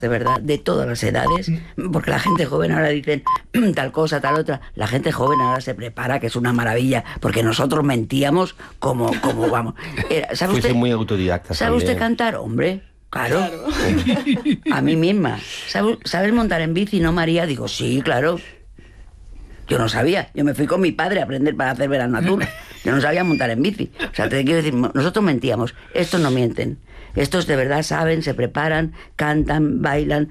de verdad, de todas las edades, porque la gente joven ahora dicen tal cosa, tal otra. La gente joven ahora se prepara, que es una maravilla, porque nosotros mentíamos como vamos. ¿Sabe usted muy autodidacta? ¿Sabe usted cantar? Hombre, claro. A mí misma. ¿Sabes montar en bici, no, María? Digo, sí, claro. Yo no sabía. Yo me fui con mi padre a aprender para hacer verano azul. Yo no sabía montar en bici. O sea, te quiero decir, nosotros mentíamos. Estos no mienten. Estos de verdad saben, se preparan, cantan, bailan,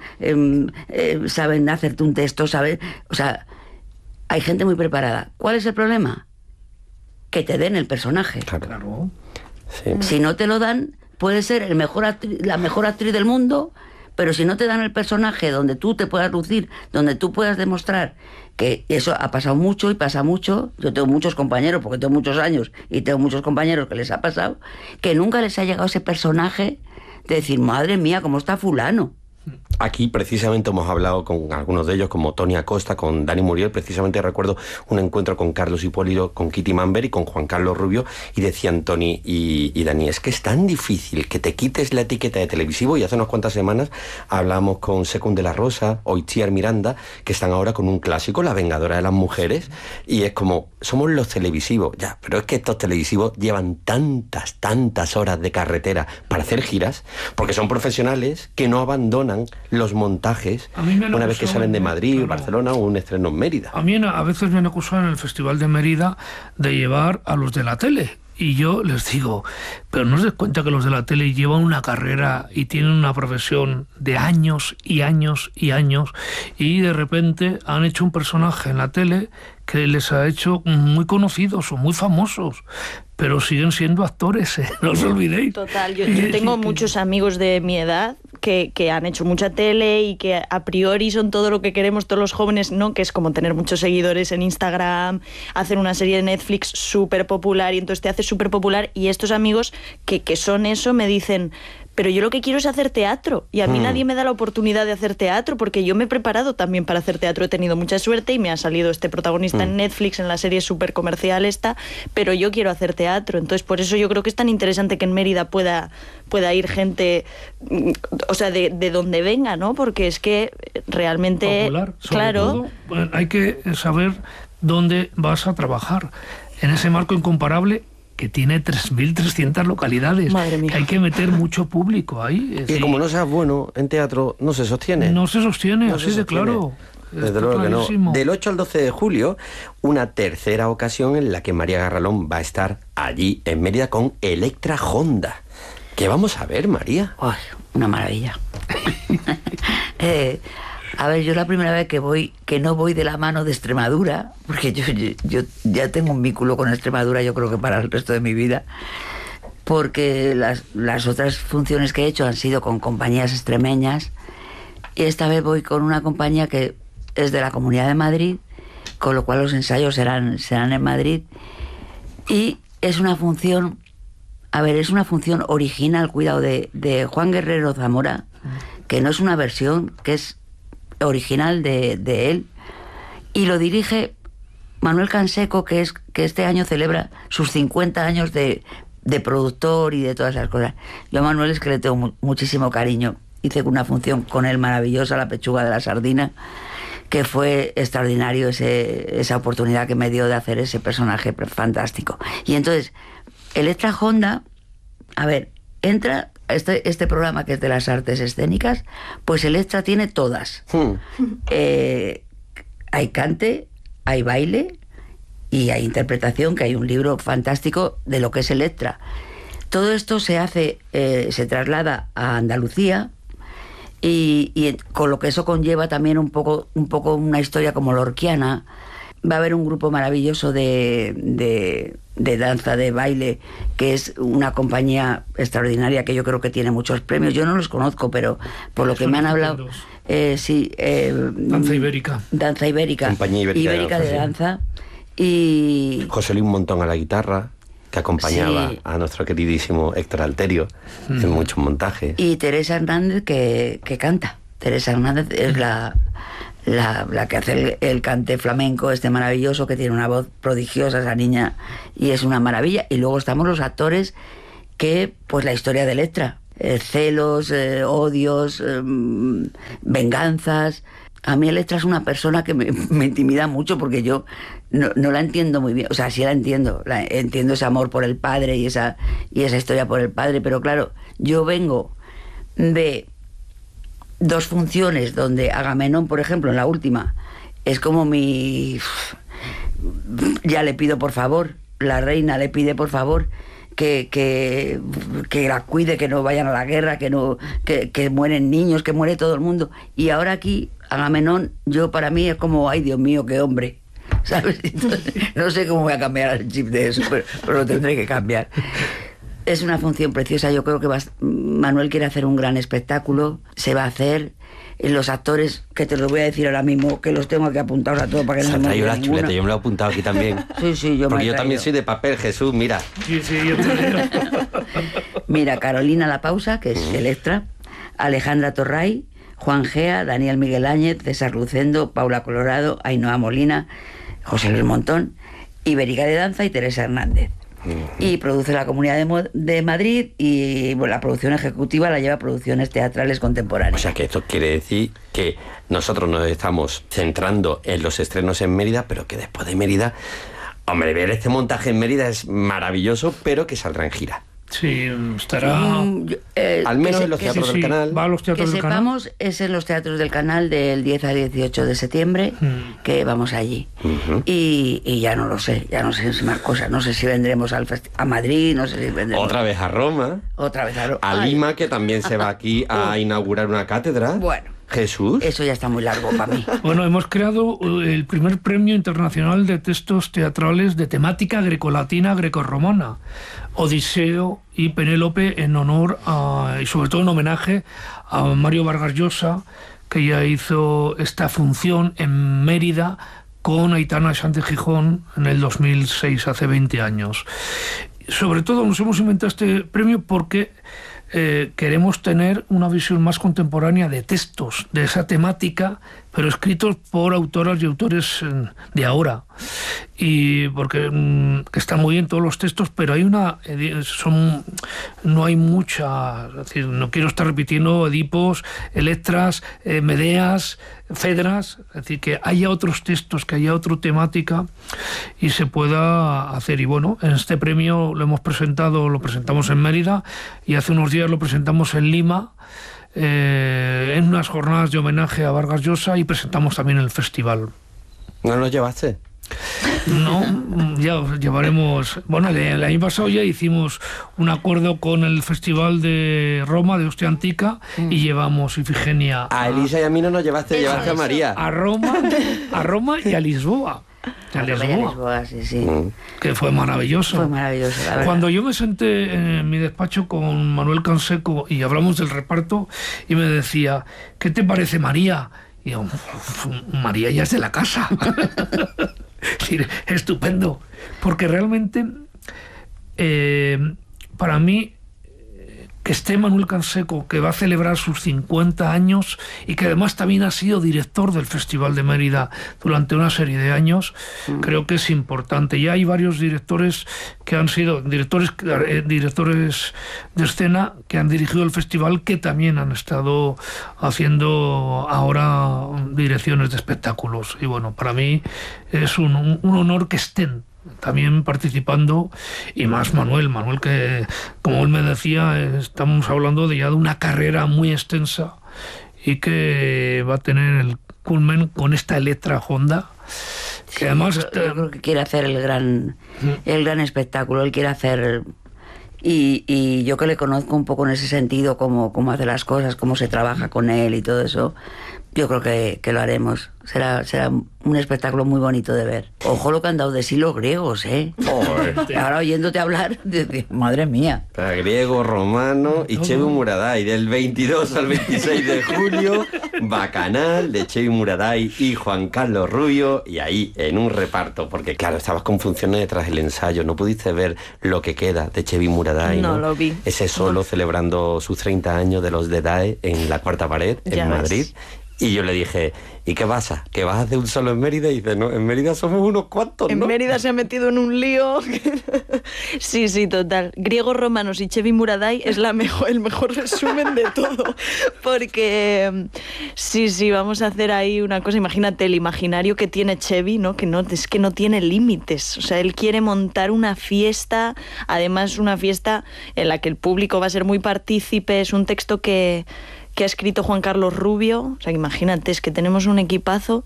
saben hacerte un texto, saben... O sea, hay gente muy preparada. ¿Cuál es el problema? Que te den el personaje. Claro. Sí. Si no te lo dan, puede ser la mejor actriz del mundo, pero si no te dan el personaje donde tú te puedas lucir, donde tú puedas demostrar que eso ha pasado mucho y pasa mucho. Yo tengo muchos compañeros, porque tengo muchos años, y tengo muchos compañeros que les ha pasado, que nunca les ha llegado ese personaje de decir, madre mía, cómo está fulano. Aquí precisamente hemos hablado con algunos de ellos, como Tony Acosta, con Dani Muriel. Precisamente recuerdo un encuentro con Carlos Hipólito, con Kitty Manber y con Juan Carlos Rubio, y decían Tony y Dani, es que es tan difícil que te quites la etiqueta de televisivo. Y hace unas cuantas semanas hablamos con Secund de la Rosa o Itziar Miranda, que están ahora con un clásico, La Vengadora de las Mujeres, y es como, somos los televisivos, ya, pero es que estos televisivos llevan tantas horas de carretera para hacer giras, porque son profesionales que no abandonan los montajes una vez que salen de Madrid, claro, Barcelona o un estreno en Mérida. A mí a veces me han acusado en el Festival de Mérida de llevar a los de la tele. Y yo les digo, pero no os des cuenta que los de la tele llevan una carrera y tienen una profesión de años y años y años, y de repente han hecho un personaje en la tele que les ha hecho muy conocidos o muy famosos, pero siguen siendo actores, no os olvidéis. Total, yo tengo muchos amigos de mi edad que han hecho mucha tele y que a priori son todo lo que queremos todos los jóvenes, ¿no? Que es como tener muchos seguidores en Instagram, hacer una serie de Netflix súper popular, y entonces te haces súper popular, y estos amigos que son eso me dicen, pero yo lo que quiero es hacer teatro, y a mí nadie me da la oportunidad de hacer teatro, porque yo me he preparado también para hacer teatro, he tenido mucha suerte y me ha salido este protagonista en Netflix, en la serie súper comercial esta, pero yo quiero hacer teatro. Entonces por eso yo creo que es tan interesante que en Mérida pueda ir gente, o sea, de donde venga, ¿no? Porque es que realmente... Popular, claro. Todo, bueno, hay que saber dónde vas a trabajar. En ese marco incomparable que tiene 3.300 localidades. Madre mía. Hay que meter mucho público ahí. Y como no seas bueno en teatro, no se sostiene. No se sostiene, así de claro. Desde luego que no. Del 8 al 12 de julio, una tercera ocasión en la que María Garralón va a estar allí en Mérida con Electra Honda. ¿Qué vamos a ver, María? Uy, una maravilla. A ver, yo la primera vez que no voy de la mano de Extremadura, porque yo ya tengo un vínculo con Extremadura, yo creo que para el resto de mi vida, porque las otras funciones que he hecho han sido con compañías extremeñas, y esta vez voy con una compañía que es de la Comunidad de Madrid, con lo cual los ensayos serán en Madrid, y es una función, es una función original, cuidado, de Juan Guerrero Zamora, que no es una versión, que es original de él, y lo dirige Manuel Canseco, que este año celebra sus 50 años de productor y de todas esas cosas. Yo a Manuel es que le tengo muchísimo cariño. Hice una función con él maravillosa, La Pechuga de la Sardina, que fue extraordinario esa oportunidad que me dio de hacer ese personaje fantástico. Y entonces, Electra Honda, entra este programa que es de las artes escénicas, pues Electra tiene todas. Hay cante, hay baile y hay interpretación, que hay un libro fantástico de lo que es Electra. Todo esto se traslada a Andalucía, y con lo que eso conlleva también un poco una historia como lorquiana. Va a haber un grupo maravilloso de danza, de baile, que es una compañía extraordinaria que yo creo que tiene muchos premios. Yo no los conozco, pero por lo que me han hablado... sí. Danza Ibérica. Danza Ibérica. Compañía Ibérica de danza. Y... José Luis Montón a la guitarra, que acompañaba a nuestro queridísimo Héctor Alterio en muchos montajes. Y Teresa Hernández, que canta. Teresa Hernández es la que hace el cante flamenco maravilloso, que tiene una voz prodigiosa esa niña, y es una maravilla. Y luego estamos los actores, que pues la historia de Electra, celos, odios, venganzas. A mí Electra es una persona que me intimida mucho porque yo no la entiendo muy bien. O sea, sí la entiendo ese amor por el padre y esa historia por el padre, pero claro, yo vengo de 2 funciones donde Agamenón, por ejemplo, en la última, es como ya le pido por favor, la reina le pide por favor que la cuide, que no vayan a la guerra, que mueren niños, que muere todo el mundo. Y ahora aquí, Agamenón, para mí es como, ay Dios mío, qué hombre, ¿sabes? Entonces, no sé cómo voy a cambiar el chip de eso, pero lo tendré que cambiar. Es una función preciosa, yo creo que Manuel quiere hacer un gran espectáculo, se va a hacer. Los actores, que te los voy a decir ahora mismo, que los tengo aquí apuntados a todos para que no se me olvide la ninguno. chuleta, yo me lo he apuntado aquí también. Sí, porque yo también soy de papel, Jesús, mira. Sí, yo te digo. Mira, Carolina La Pausa, que es Electra, Alejandra Torray, Juan Gea, Daniel Miguel Áñez, César Lucendo, Paula Colorado, Ainhoa Molina, José Luis Montón, Ibérica de Danza y Teresa Hernández. Y produce la Comunidad de Madrid y la producción ejecutiva la lleva Producciones Teatrales Contemporáneas. O sea que esto quiere decir que nosotros nos estamos centrando en los estrenos en Mérida, pero que después de Mérida, hombre, ver este montaje en Mérida es maravilloso, pero que saldrá en gira. Sí, estará... al menos en los teatros del canal. Va a los teatros del canal. Que sepamos, es en los teatros del canal del 10 al 18 de septiembre que vamos allí. Y ya no sé si más cosas. No sé si vendremos a Madrid, no sé si vendremos... Otra vez a Roma. Otra vez a Roma. A Lima, que también se va aquí a inaugurar una cátedra. Bueno. Jesús. Eso ya está muy largo para mí. Bueno, hemos creado el primer premio internacional de textos teatrales de temática grecolatina grecorromana, Odiseo y Penélope, en honor y sobre todo en homenaje a Mario Vargas Llosa, que ya hizo esta función en Mérida con Aitana Sánchez Gijón en el 2006, hace 20 años. Sobre todo nos hemos inventado este premio porque queremos tener una visión más contemporánea de textos de esa temática, pero escritos por autoras y autores de ahora. Y porque que están muy bien todos los textos, pero hay no hay mucha, es decir, no quiero estar repitiendo Edipos, Electras, Medeas, Fedras, es decir, que haya otros textos, que haya otra temática y se pueda hacer. Y bueno, en este premio lo presentamos en Mérida y hace unos días lo presentamos en Lima, en unas jornadas de homenaje a Vargas Llosa, y presentamos también el festival. ¿No nos llevaste? No, ya llevaremos... Bueno, el año pasado ya hicimos un acuerdo con el Festival de Roma, de Hostia Antica, y llevamos Ifigenia... A Elisa y a mí no nos llevaste, llevaste a María. A Roma y a Lisboa. A Lisboa, sí. Que fue maravilloso. Fue maravilloso, la verdad. Cuando yo me senté en mi despacho con Manuel Canseco y hablamos del reparto, y me decía, ¿qué te parece María? Y yo, María ya es de la casa. Estupendo, porque realmente para mí que esté Manuel Canseco, que va a celebrar sus 50 años y que además también ha sido director del Festival de Mérida durante una serie de años, creo que es importante. Ya hay varios directores que han sido directores de escena que han dirigido el festival, que también han estado haciendo ahora direcciones de espectáculos. Y bueno, para mí es un honor que estén también participando, y más Manuel, que, como él me decía, estamos hablando ya de una carrera muy extensa y que va a tener el culmen con esta Electra Honda, que además yo creo que quiere hacer el gran espectáculo. Él quiere hacer, y yo que le conozco un poco en ese sentido, cómo hace las cosas, cómo se trabaja con él y todo eso, yo creo que lo haremos. Será un espectáculo muy bonito de ver. Ojo lo que han dado de sí los griegos, ¿eh? Ahora oyéndote hablar, madre mía. Griego, romano y Chevi Muraday. Del 22 al 26 de julio, Bacanal de Chevi Muraday y Juan Carlos Rubio. Y ahí, en un reparto, porque claro, estabas con funciones detrás del ensayo. No pudiste ver lo que queda de Chevi Muraday, ¿no? No lo vi. Ese solo celebrando sus 30 años de los de DAE en la Cuarta Pared, en Madrid. Y yo le dije, ¿y qué pasa? ¿Que vas a hacer un solo en Mérida? Y dice, no, en Mérida somos unos cuantos, ¿no? En Mérida se ha metido en un lío. Sí, total. Griegos romanos y Chevy Muraday es el mejor resumen de todo. Porque sí, vamos a hacer ahí una cosa. Imagínate el imaginario que tiene Chevy, ¿no? Es que no tiene límites. O sea, él quiere montar una fiesta, además una fiesta en la que el público va a ser muy partícipe. Es un texto que ha escrito Juan Carlos Rubio, o sea, imagínate, es que tenemos un equipazo.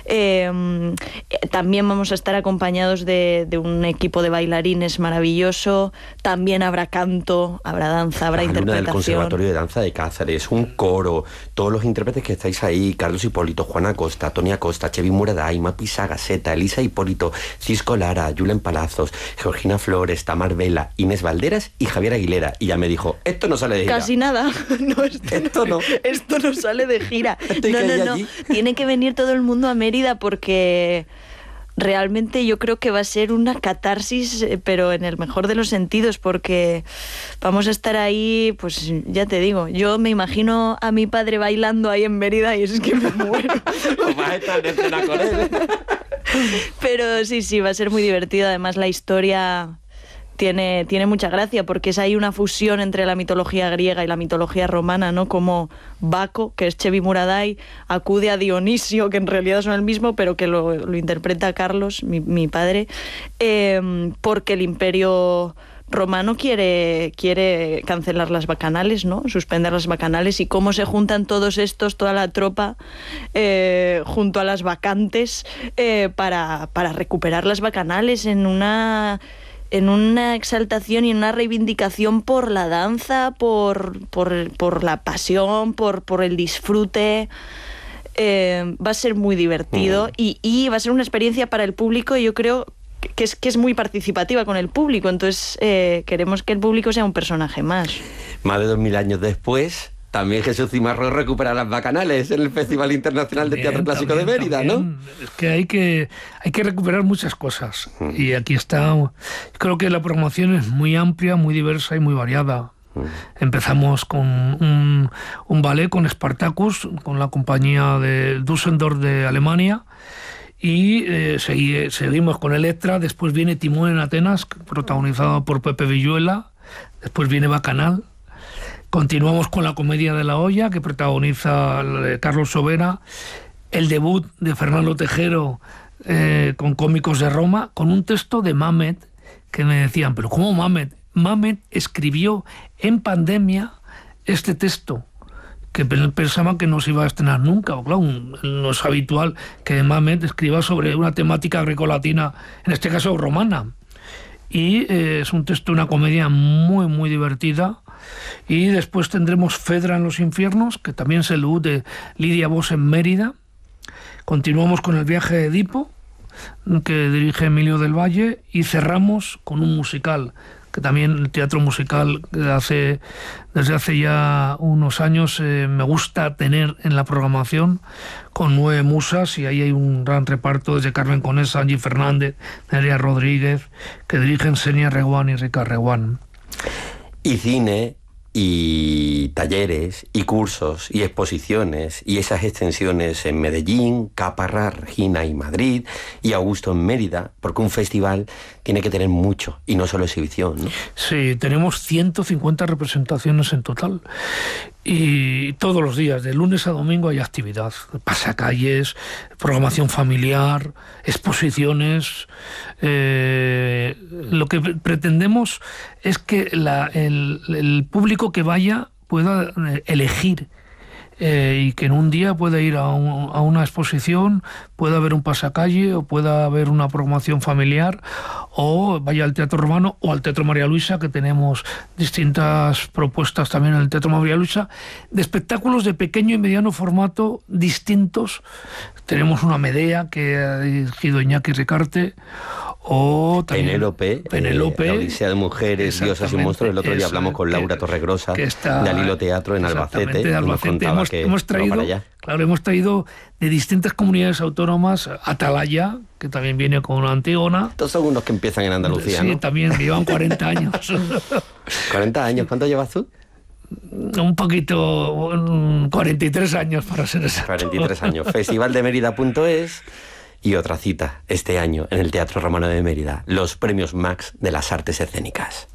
También vamos a estar acompañados de un equipo de bailarines maravilloso, también habrá canto, habrá danza, habrá interpretación. Del Conservatorio de Danza de Cáceres, un coro, todos los intérpretes que estáis ahí, Carlos Hipólito, Juana Costa, Tony Acosta, Chevy Muraday, Mapi Sagaseta, Elisa Hipólito, Cisco Lara, Julen Palazos, Georgina Flores, Tamar Vela, Inés Valderas y Javier Aguilera. Y ya me dijo, esto no sale de gira. Casi nada. No, esto no sale de gira. No. Tiene que venir todo el mundo a Mérida porque realmente yo creo que va a ser una catarsis, pero en el mejor de los sentidos, porque vamos a estar ahí, pues ya te digo, yo me imagino a mi padre bailando ahí en Mérida y es que me muero. Pues vas a estar en escena con él. Pero sí, va a ser muy divertido. Además la historia tiene mucha gracia porque es ahí una fusión entre la mitología griega y la mitología romana, ¿no? Como Baco, que es Chevy Muraday, acude a Dionisio, que en realidad son el mismo, pero que lo interpreta Carlos, mi padre, porque el imperio romano quiere cancelar las bacanales, ¿no? Suspender las bacanales, y cómo se juntan todos estos, toda la tropa, junto a las bacantes, para recuperar las bacanales en una exaltación y en una reivindicación por la danza, por la pasión, por el disfrute. Va a ser muy divertido y va a ser una experiencia para el público, y yo creo que es muy participativa con el público. Entonces queremos que el público sea un personaje más. Más de 2000 años después, también Jesús Cimarro recupera las bacanales en el Festival Internacional de Teatro Clásico de Mérida, ¿no? Es que hay que recuperar muchas cosas. Y aquí está. Creo que la programación es muy amplia, muy diversa y muy variada. Empezamos con un ballet, con Spartacus, con la compañía de Düsseldorf de Alemania. Y seguimos con Electra. Después viene Timón en Atenas, protagonizado por Pepe Villuela. Después viene Bacanal. Continuamos con La Comedia de la Olla, que protagoniza Carlos Sobera, el debut de Fernando Tejero, con Cómicos de Roma, con un texto de Mamet, que me decían, ¿pero cómo Mamet? Mamet escribió en pandemia este texto, que pensaba que no se iba a estrenar nunca. O claro, no es habitual que Mamet escriba sobre una temática grecolatina, en este caso romana. Y es un texto, una comedia muy, muy divertida. Y después tendremos Fedra en los infiernos, que también es el debut de Lidia Vos en Mérida. Continuamos con El viaje de Edipo, que dirige Emilio del Valle, y cerramos con un musical, que también el teatro musical desde hace ya unos años me gusta tener en la programación, con 9 musas, y ahí hay un gran reparto, desde Carmen Conesa, Angie Fernández, Nerea Rodríguez, que dirigen Senia Reguán y Rica Reguán. Y cine, y talleres, y cursos, y exposiciones, y esas extensiones en Medellín, Caparra, Regina y Madrid, y Augusto en Mérida, porque un festival tiene que tener mucho, y no solo exhibición, ¿no? Sí, tenemos 150 representaciones en total, y todos los días, de lunes a domingo, hay actividad, pasacalles, programación familiar, exposiciones. Lo que pretendemos es que el público que vaya pueda elegir, y que en un día pueda ir a una exposición, pueda haber un pasacalle, o pueda haber una programación familiar, o vaya al Teatro Romano o al Teatro María Luisa, que tenemos distintas propuestas también en el Teatro María Luisa, de espectáculos de pequeño y mediano formato distintos. Tenemos una Medea que ha dirigido Iñaki Ricarte, o también Penélope, la Odisea de Mujeres, Diosas y Monstruos. El otro día hablamos con Laura Torregrosa, de Alilo Teatro en Albacete. Nos contaba hemos traído de distintas comunidades autónomas Atalaya, que también viene con una Antígona. Todos son unos que empiezan en Andalucía, sí, ¿no? También, que llevan 40 años. 40 años, ¿cuánto llevas tú? un poquito, 43 años para ser exacto. 43 años. Festivaldemerida.es. Y otra cita este año en el Teatro Romano de Mérida, los premios Max de las Artes Escénicas.